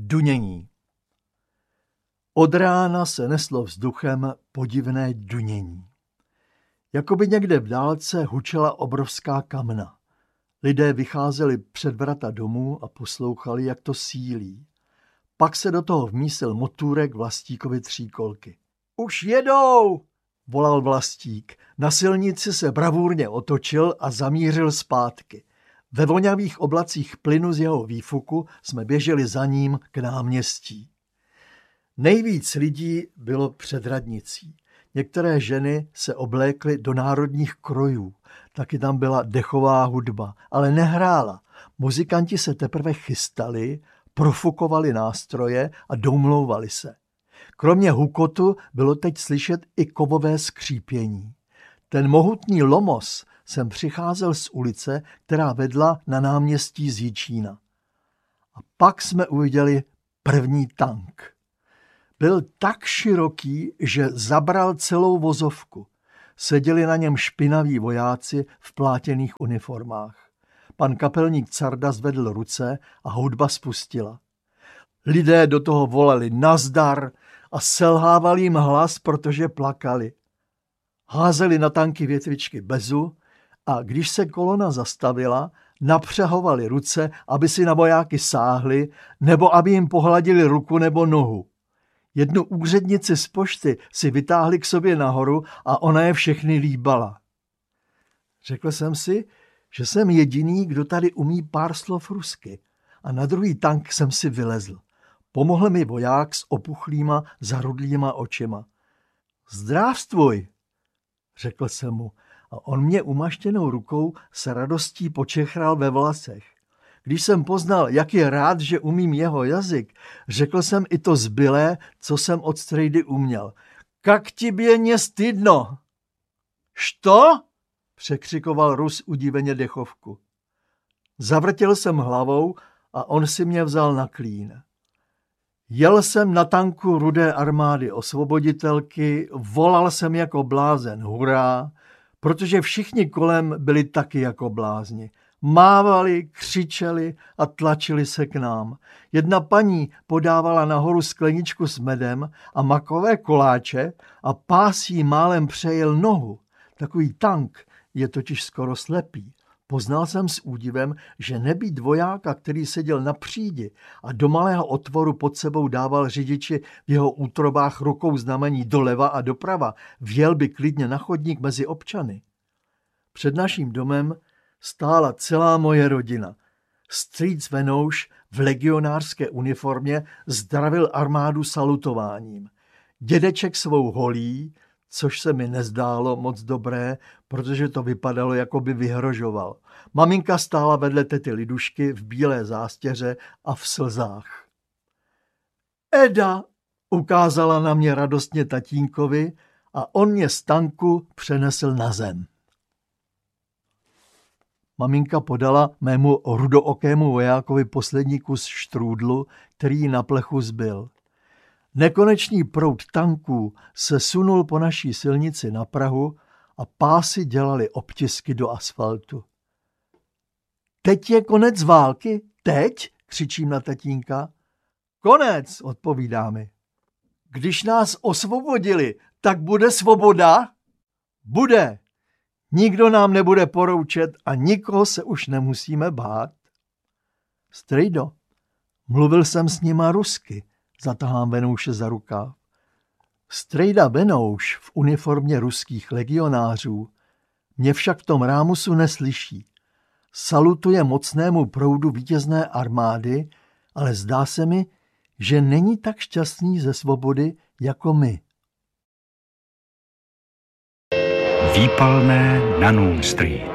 Dunění. Od rána se neslo vzduchem podivné dunění. Jakoby někde v dálce hučela obrovská kamna. Lidé vycházeli před vrata domů a poslouchali, jak to sílí. Pak se do toho vmísil motůrek Vlastíkovy tříkolky. Už jedou, volal Vlastík. Na silnici se bravurně otočil a zamířil zpátky. Ve vonavých oblacích plynu z jeho výfuku jsme běželi za ním k náměstí. Nejvíc lidí bylo před radnicí. Některé ženy se oblékly do národních krojů. Taky tam byla dechová hudba, ale nehrála. Muzikanti se teprve chystali, profukovali nástroje a domlouvali se. Kromě hukotu bylo teď slyšet i kovové skřípění. Ten mohutný lomos sem přicházel z ulice, která vedla na náměstí z Jičína. A pak jsme uviděli první tank. Byl tak široký, že zabral celou vozovku. Seděli na něm špinaví vojáci v plátěných uniformách. Pan kapelník Carda zvedl ruce a hudba spustila. Lidé do toho volali nazdar a selhával jim hlas, protože plakali. Házeli na tanky větvičky bezu a když se kolona zastavila, napřahovali ruce, aby si na vojáky sáhli nebo aby jim pohladili ruku nebo nohu. Jednu úřednici z pošty si vytáhli k sobě nahoru a ona je všechny líbala. Řekl jsem si, že jsem jediný, kdo tady umí pár slov rusky, a na druhý tank jsem si vylezl. Pomohl mi voják s opuchlýma, zarudlýma očima. Zdrávstvuj, řekl jsem mu, a on mě umaštěnou rukou s radostí počechral ve vlasech. Když jsem poznal, jak je rád, že umím jeho jazyk, řekl jsem i to zbylé, co jsem od strejdy uměl. Kak tibě nie stydno? Što? Překřikoval Rus udiveně dechovku. Zavrtěl jsem hlavou a on si mě vzal na klín. Jel jsem na tanku Rudé armády osvoboditelky, volal jsem jako blázen hurá, protože všichni kolem byli taky jako blázni. Mávali, křičeli a tlačili se k nám. Jedna paní podávala nahoru skleničku s medem a makové koláče a pás jí málem přejel nohu. Takový tank je totiž skoro slepý. Poznal jsem s údivem, že nebýt vojáka, který seděl na přídi a do malého otvoru pod sebou dával řidiči v jeho útrobách rukou znamení doleva a doprava, vjel by klidně na chodník mezi občany. Před naším domem stála celá moje rodina. Strýc Venouš v legionářské uniformě zdravil armádu salutováním. Dědeček svou holí, což se mi nezdálo moc dobré, protože to vypadalo, jako by vyhrožoval. Maminka stála vedle tety Lidušky v bílé zástěře a v slzách. Eda, ukázala na mě radostně tatínkovi a on mě z tanku přenesl na zem. Maminka podala mému rudookému vojákovi poslední kus štrůdlu, který na plechu zbyl. Nekonečný proud tanků se sunul po naší silnici na Prahu a pásy dělali obtisky do asfaltu. Teď je konec války? Teď? Křičím na tatínka. Konec, odpovídá mi. Když nás osvobodili, tak bude svoboda? Bude. Nikdo nám nebude poroučet a nikoho se už nemusíme bát. Strejdo, mluvil jsem s nima rusky, zatahám Venouše za rukáv. Strejda Venouš v uniformě ruských legionářů mě však v tom rámusu neslyší. Salutuje mocnému proudu vítězné armády, ale zdá se mi, že není tak šťastný ze svobody jako my. Výpalné na Noon Street.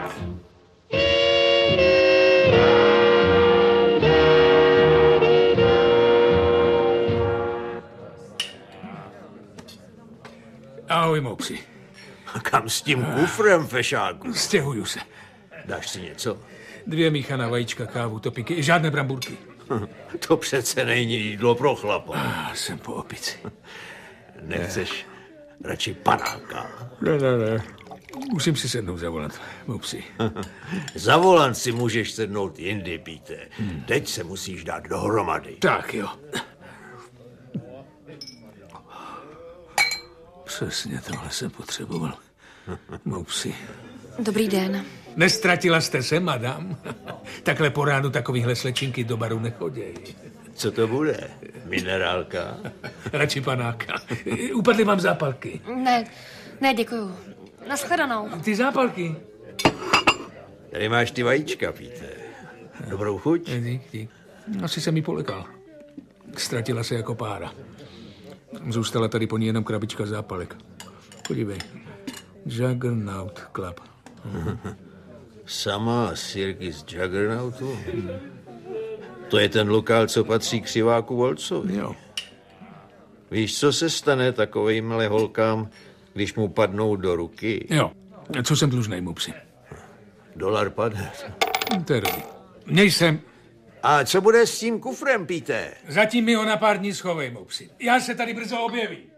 Ahoj, Moupsi. Kam s tím kufrem, fešáku? Stěhuju se. Dáš si něco? 2 míchaná vajíčka, kávu, topiky, žádné bramburky. To přece není jídlo pro chlapa. Jsem po opici. Nechceš radši panáka? Ne. Musím si sednout za volant, Moupsi. Za volant si můžeš sednout jindy, Píte. Teď se musíš dát dohromady. Tak jo. Přesně tohle jsem potřeboval. Moupsi. Dobrý den. Nestratila jste se, madam? Takhle po ránu takovýhle slečinky do baru nechodějí. Co to bude? Minerálka? Radši panáka. Upadly vám zápalky. Ne, děkuju. Nashledanou. Ty zápalky? Tady máš ty vajíčka, Píte. Dobrou chuť? Dík. Asi jsem jí polekal. Ztratila se jako pára. Zůstala tady po ní jenom krabička zápalek. Podívej. Juggernaut Club. Sama sirky z Juggernautu? To je ten lokál, co patří křiváku Volcovi. Jo. Víš, co se stane takovejmhle holkám, když mu padnou do ruky? Jo. Co jsem dlužnej, Moupsi? $50. To je dobrý. Měj sem. A co bude s tím kufrem, Píte? Zatím mi ho na pár dní schovej, Moupsi. Já se tady brzo objevím.